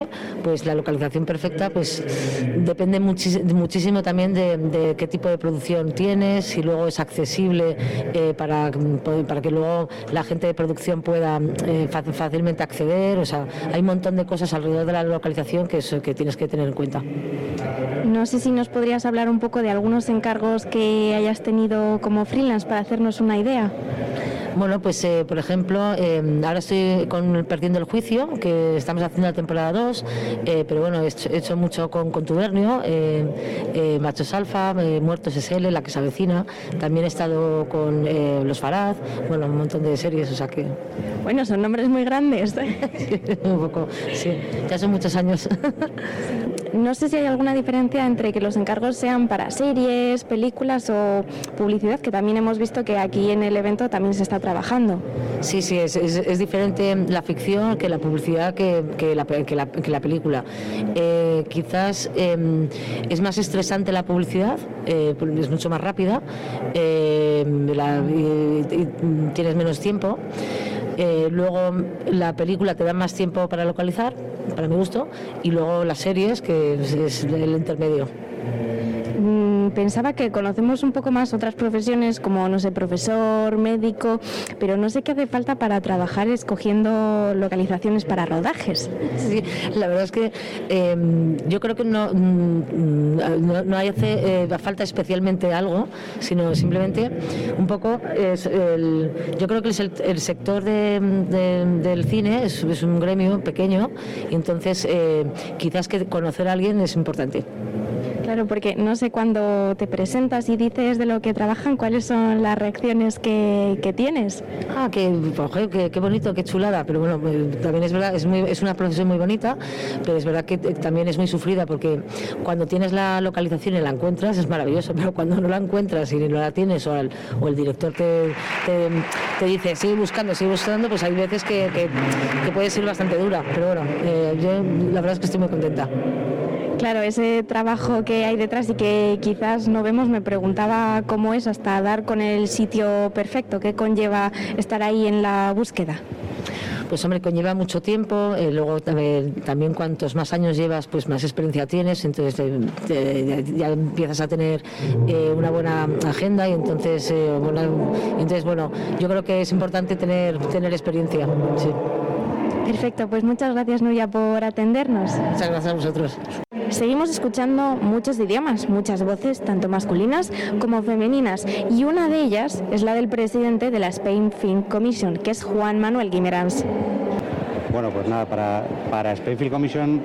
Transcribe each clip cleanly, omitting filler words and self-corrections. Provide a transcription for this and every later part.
pues la localización perfecta pues depende muchísimo también de qué tipo de producción tienes, si luego es accesible para que luego la gente de producción pueda fácilmente acceder. O sea, hay un montón de cosas alrededor de la localización que tienes que tener en cuenta. No sé si nos podrías hablar un poco de algunos encargos que hayas tenido como freelance para hacernos una idea. Bueno, pues por ejemplo, ahora estoy Perdiendo el Juicio, que estamos haciendo la temporada 2, pero bueno, he hecho mucho con Contubernio, Machos Alfa, Muertos SL, La que se avecina, también he estado con Los Faraz, bueno, un montón de series, o sea que... Bueno, son nombres muy grandes. Un poco, sí, ya son muchos años. No sé si hay alguna diferencia entre que los encargos sean para series, películas o publicidad, que también hemos visto que aquí en el evento también se está trabajando. Sí, es diferente la ficción que la publicidad que la película. Quizás es más estresante la publicidad, es mucho más rápida, y tienes menos tiempo. Luego la película te da más tiempo para localizar, para mi gusto, y luego las series, que es el intermedio. Pensaba que conocemos un poco más otras profesiones como, no sé, profesor, médico, pero no sé qué hace falta para trabajar escogiendo localizaciones para rodajes. Sí, la verdad es que yo creo que no hace falta especialmente algo, sino simplemente un poco yo creo que el sector del cine es un gremio pequeño, y entonces quizás que conocer a alguien es importante. Claro, porque no sé, cuando te presentas y dices de lo que trabajan, ¿cuáles son las reacciones que tienes? Qué bonito, qué chulada, pero bueno, también es verdad, es una profesión muy bonita, pero es verdad que también es muy sufrida, porque cuando tienes la localización y la encuentras es maravilloso, pero cuando no la encuentras y no la tienes, o el director te dice sigue buscando, pues hay veces que puede ser bastante dura, pero bueno, yo la verdad es que estoy muy contenta. Claro, ese trabajo que hay detrás y que quizás no vemos, me preguntaba cómo es hasta dar con el sitio perfecto, qué conlleva estar ahí en la búsqueda. Pues hombre, conlleva mucho tiempo, luego también cuantos más años llevas, pues más experiencia tienes, entonces ya empiezas a tener una buena agenda, y entonces bueno, yo creo que es importante tener experiencia. Sí. Perfecto, pues muchas gracias, Nuria, por atendernos. Muchas gracias a vosotros. Seguimos escuchando muchos idiomas, muchas voces, tanto masculinas como femeninas, y una de ellas es la del presidente de la Spain Film Commission, que es Juan Manuel Guimerans. Bueno, pues nada, para Spain Film Commission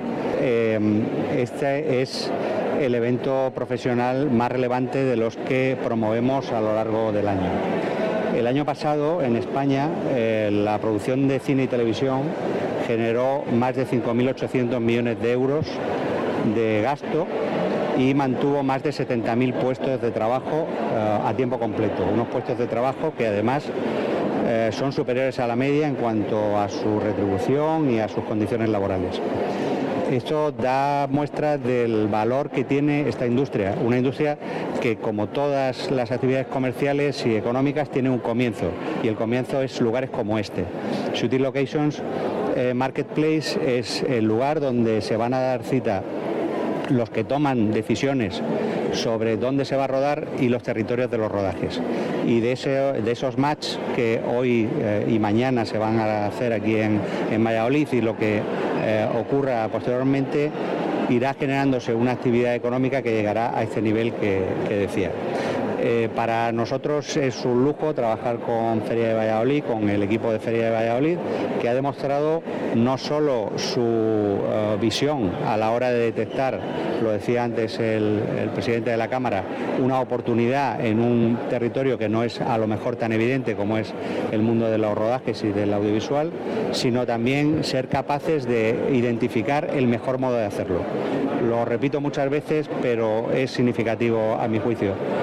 este es el evento profesional más relevante de los que promovemos a lo largo del año. El año pasado en España la producción de cine y televisión generó más de 5.800 millones de euros de gasto y mantuvo más de 70.000 puestos de trabajo a tiempo completo. Unos puestos de trabajo que además son superiores a la media en cuanto a su retribución y a sus condiciones laborales. Esto da muestra del valor que tiene esta industria, una industria que, como todas las actividades comerciales y económicas, tiene un comienzo, y el comienzo es lugares como este. Shooting Locations Marketplace es el lugar donde se van a dar cita los que toman decisiones sobre dónde se va a rodar y los territorios de los rodajes. Y de esos match que hoy y mañana se van a hacer aquí en Valladolid, y lo que ocurra posteriormente, irá generándose una actividad económica que llegará a este nivel que decía. Para nosotros es un lujo trabajar con Feria de Valladolid, con el equipo de Feria de Valladolid, que ha demostrado no solo su visión a la hora de detectar, lo decía antes el presidente de la Cámara, una oportunidad en un territorio que no es a lo mejor tan evidente como es el mundo de los rodajes y del audiovisual, sino también ser capaces de identificar el mejor modo de hacerlo. Lo repito muchas veces, pero es significativo a mi juicio.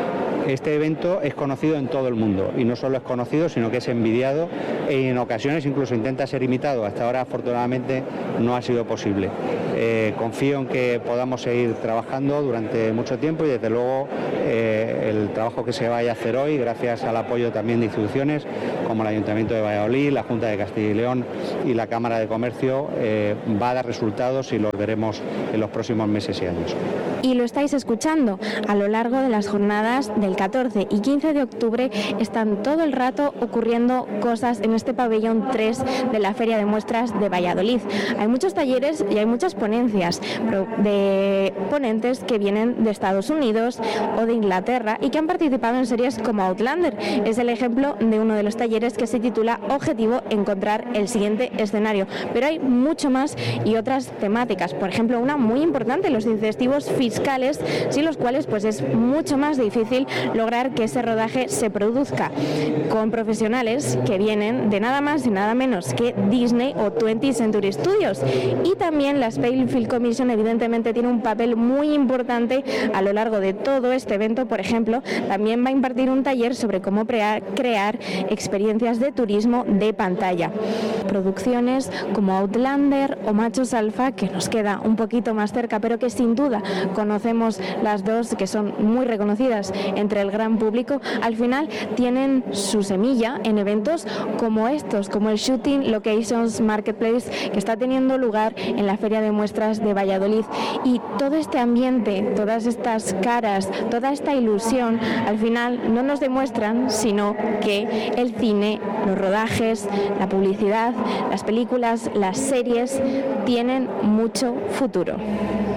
Este evento es conocido en todo el mundo y no solo es conocido, sino que es envidiado e en ocasiones incluso intenta ser imitado. Hasta ahora, afortunadamente, no ha sido posible. Confío en que podamos seguir trabajando durante mucho tiempo y desde luego el trabajo que se vaya a hacer hoy, gracias al apoyo también de instituciones como el Ayuntamiento de Valladolid, la Junta de Castilla y León y la Cámara de Comercio, va a dar resultados y los veremos en los próximos meses y años. Y lo estáis escuchando, a lo largo de las jornadas del 14 y 15 de octubre están todo el rato ocurriendo cosas en este pabellón 3 de la Feria de Muestras de Valladolid. Hay muchos talleres y hay muchas ponencias de ponentes que vienen de Estados Unidos o de Inglaterra y que han participado en series como Outlander. Es el ejemplo de uno de los talleres que se titula Objetivo: encontrar el siguiente escenario. Pero hay mucho más y otras temáticas. Por ejemplo, una muy importante, los incentivos fiscales, sin los cuales pues es mucho más difícil lograr que ese rodaje se produzca, con profesionales que vienen de nada más y nada menos que Disney o 20th Century Studios. Y también la Spain Film Commission evidentemente tiene un papel muy importante a lo largo de todo este evento. Por ejemplo, también va a impartir un taller sobre cómo crear experiencias de turismo de pantalla. Producciones como Outlander o Machos Alfa, que nos queda un poquito más cerca, pero que sin duda conocemos las dos, que son muy reconocidas entre el gran público, al final tienen su semilla en eventos como estos, como el Shooting Locations Marketplace, que está teniendo lugar en la Feria de Muestras de Valladolid. Y todo este ambiente, todas estas caras, toda esta ilusión, al final no nos demuestran sino que el cine, los rodajes, la publicidad, las películas, las series tienen mucho futuro.